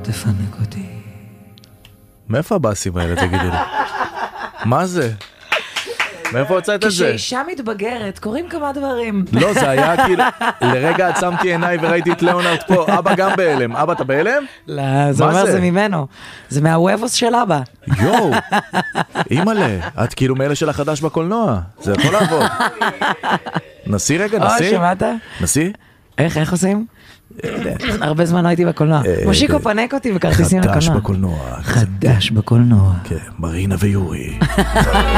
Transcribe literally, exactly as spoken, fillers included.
תפנק אותי. מאיפה הבאסים האלה, תגידי לי? מה זה? מאיפה הוצאת את זה? כשאישה מתבגרת, קוראים כמה דברים. לא, זה היה כאילו, לרגע עצמתי עיניי וראיתי את ליאונרד פה, אבא גם בהלם. אבא, אתה בהלם? לא, זה אומר זה ממנו. זה מהוובוס של אבא. יואו, אימא'לה, את כאילו מאלה של החדש בקולנוע. זה יכול לעבוד. נסי רגע, נסי. או, שמעת? נסי? איך, איך עושים? הרבה זמן לא הייתי בקולנוע. מושיקו פנק אותי וכרטיסים לקולנוע. חדש בקולנוע. חדש בקולנוע. כן, מרינה ויורי.